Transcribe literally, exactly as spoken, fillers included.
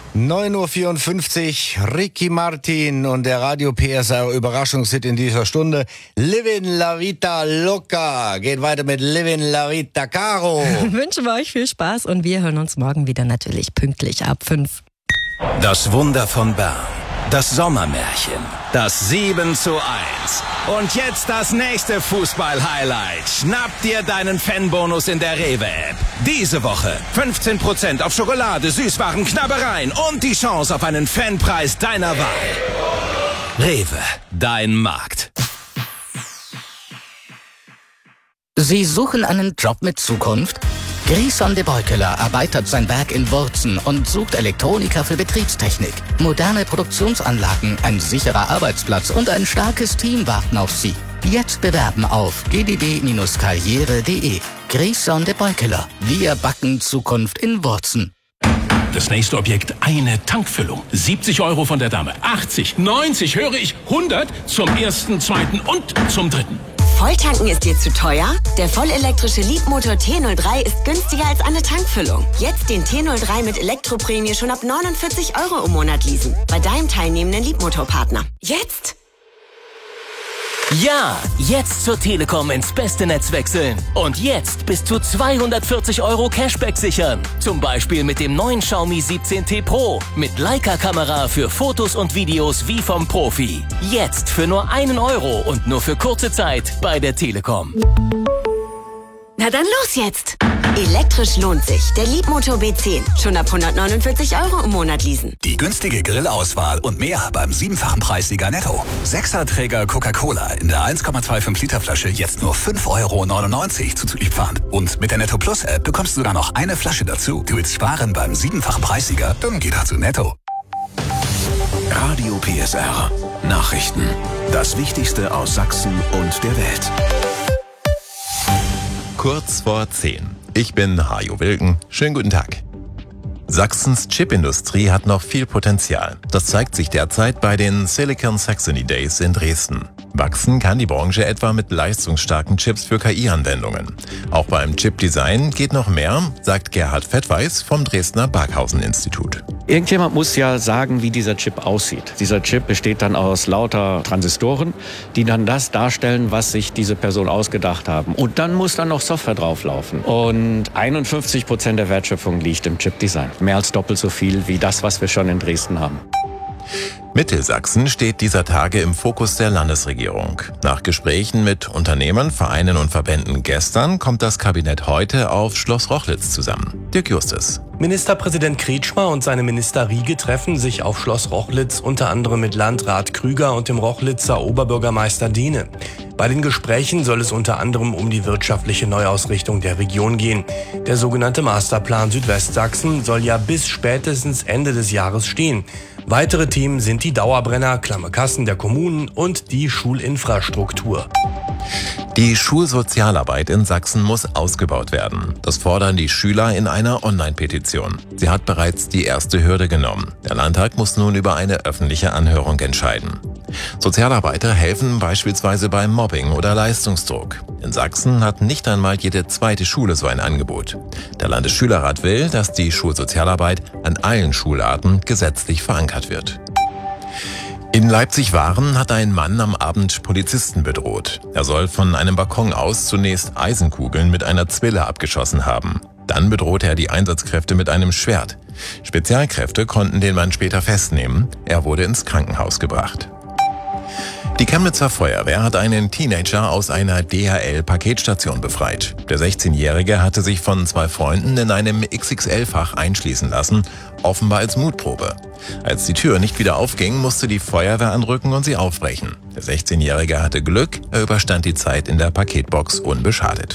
neun Uhr vierundfünfzig, Ricky Martin und der Radio P S R Überraschungshit in dieser Stunde. Livin la Vita Loca. Geht weiter mit Livin la Vita Caro. Wünschen wir euch viel Spaß und wir hören uns morgen wieder natürlich pünktlich ab fünf. Das Wunder von Bern. Das Sommermärchen. Das sieben zu eins. Und jetzt das nächste Fußball-Highlight. Schnapp dir deinen Fanbonus in der Rewe-App. Diese Woche fünfzehn Prozent auf Schokolade, Süßwaren, Knabbereien und die Chance auf einen Fanpreis deiner Wahl. Rewe, dein Markt. Sie suchen einen Job mit Zukunft? Grison de Beukeler erweitert sein Werk in Wurzen und sucht Elektroniker für Betriebstechnik. Moderne Produktionsanlagen, ein sicherer Arbeitsplatz und ein starkes Team warten auf Sie. Jetzt bewerben auf g d b karriere punkt d e. Grison de Beukeler. Wir backen Zukunft in Wurzen. Das nächste Objekt, eine Tankfüllung. siebzig Euro von der Dame. achtzig, neunzig, höre ich, hundert zum ersten, zweiten und zum dritten. Volltanken ist dir zu teuer? Der vollelektrische Leapmotor T null drei ist günstiger als eine Tankfüllung. Jetzt den T null drei mit Elektroprämie schon ab neunundvierzig Euro im Monat leasen. Bei deinem teilnehmenden Leapmotor-Partner. Jetzt! Ja, jetzt zur Telekom ins beste Netz wechseln. Und jetzt bis zu zweihundertvierzig Euro Cashback sichern. Zum Beispiel mit dem neuen Xiaomi siebzehn T Pro. Mit Leica-Kamera für Fotos und Videos wie vom Profi. Jetzt für nur einen Euro und nur für kurze Zeit bei der Telekom. Na dann los jetzt! Elektrisch lohnt sich. Der Leapmotor B zehn. Schon ab hundertneunundvierzig Euro im Monat leasen. Die günstige Grillauswahl und mehr beim siebenfachen Preissieger Netto. Sechserträger Coca-Cola in der eins Komma fünfundzwanzig Liter Flasche jetzt nur fünf Euro neunundneunzig zuzüglich Pfand. Und mit der Netto Plus App bekommst du sogar noch eine Flasche dazu. Du willst sparen beim siebenfachen Preissieger? Dann geh dazu Netto. Radio P S R. Nachrichten. Das Wichtigste aus Sachsen und der Welt. Kurz vor zehn. Ich bin Hajo Wilken. Schönen guten Tag. Sachsens Chipindustrie hat noch viel Potenzial. Das zeigt sich derzeit bei den Silicon Saxony Days in Dresden. Wachsen kann die Branche etwa mit leistungsstarken Chips für K I-Anwendungen. Auch beim Chipdesign geht noch mehr, sagt Gerhard Fettweis vom Dresdner Barkhausen-Institut. Irgendjemand muss ja sagen, wie dieser Chip aussieht. Dieser Chip besteht dann aus lauter Transistoren, die dann das darstellen, was sich diese Person ausgedacht haben. Und dann muss dann noch Software drauflaufen. Und einundfünfzig Prozent der Wertschöpfung liegt im Chipdesign. Mehr als doppelt so viel wie das, was wir schon in Dresden haben. Mittelsachsen steht dieser Tage im Fokus der Landesregierung. Nach Gesprächen mit Unternehmern, Vereinen und Verbänden gestern kommt das Kabinett heute auf Schloss Rochlitz zusammen. Dirk Justus. Ministerpräsident Kretschmer und seine Minister Riege treffen sich auf Schloss Rochlitz unter anderem mit Landrat Krüger und dem Rochlitzer Oberbürgermeister Dehne. Bei den Gesprächen soll es unter anderem um die wirtschaftliche Neuausrichtung der Region gehen. Der sogenannte Masterplan Südwestsachsen soll ja bis spätestens Ende des Jahres stehen. Weitere Themen sind die Dauerbrenner, klamme Kassen der Kommunen und die Schulinfrastruktur. Die Schulsozialarbeit in Sachsen muss ausgebaut werden. Das fordern die Schüler in einer Online-Petition. Sie hat bereits die erste Hürde genommen. Der Landtag muss nun über eine öffentliche Anhörung entscheiden. Sozialarbeiter helfen beispielsweise beim Mobbing oder Leistungsdruck. In Sachsen hat nicht einmal jede zweite Schule so ein Angebot. Der Landesschülerrat will, dass die Schulsozialarbeit an allen Schularten gesetzlich verankert wird. In Leipzig-Waren hat ein Mann am Abend Polizisten bedroht. Er soll von einem Balkon aus zunächst Eisenkugeln mit einer Zwille abgeschossen haben. Dann bedrohte er die Einsatzkräfte mit einem Schwert. Spezialkräfte konnten den Mann später festnehmen. Er wurde ins Krankenhaus gebracht. Die Chemnitzer Feuerwehr hat einen Teenager aus einer D H L-Paketstation befreit. Der sechzehnjährige hatte sich von zwei Freunden in einem X X L-Fach einschließen lassen, offenbar als Mutprobe. Als die Tür nicht wieder aufging, musste die Feuerwehr anrücken und sie aufbrechen. Der sechzehnjährige hatte Glück, er überstand die Zeit in der Paketbox unbeschadet.